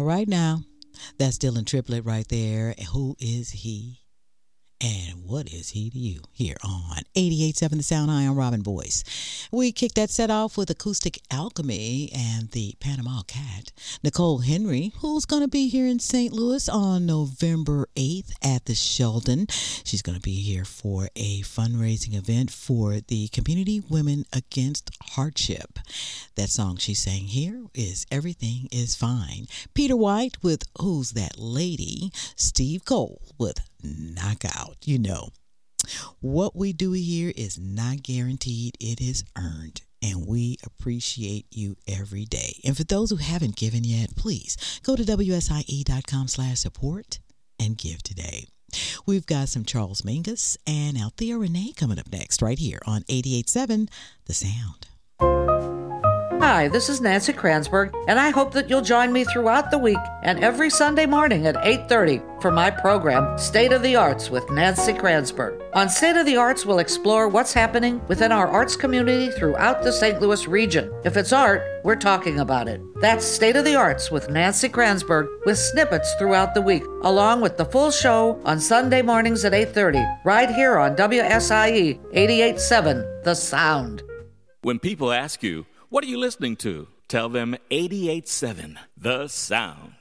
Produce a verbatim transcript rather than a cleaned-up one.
right now, that's Dylan Triplett right there. Who is he? And what is he to you? Here on eighty-eight point seven The Sound. I am Robin Boyce. We kicked that set off with Acoustic Alchemy and the Panama Cat. Nicole Henry, who's going to be here in Saint Louis on November eighth at the Sheldon. She's going to be here for a fundraising event for the Community Women Against Hardship. That song she sang here is Everything Is Fine. Peter White with Who's That Lady? Steve Cole with Knockout. You know, what we do here is not guaranteed, it is earned, and we appreciate you every day. And for those who haven't given yet, please go to W S I E dot com slash support and give today. We've got some Charles Mingus and Althea Renee coming up next right here on eighty-eight point seven The Sound. Hi, this is Nancy Kranzberg, and I hope that you'll join me throughout the week and every Sunday morning at eight thirty for my program, State of the Arts with Nancy Kranzberg. On State of the Arts, we'll explore what's happening within our arts community throughout the Saint Louis region. If it's art, we're talking about it. That's State of the Arts with Nancy Kranzberg, with snippets throughout the week, along with the full show on Sunday mornings at eight thirty, right here on W S I E eighty-eight point seven The Sound. When people ask you, what are you listening to? Tell them eighty-eight point seven The Sound.